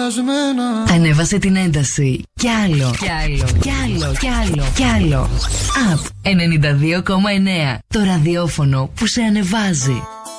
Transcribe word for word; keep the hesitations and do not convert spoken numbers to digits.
χαλασμένα. Ανέβασε την ένταση. Κι άλλο, κι άλλο, κι άλλο, κι άλλο, κι άλλο. Απ ενενήντα δύο κόμμα εννέα. Το ραδιόφωνο που σε ανεβάζει.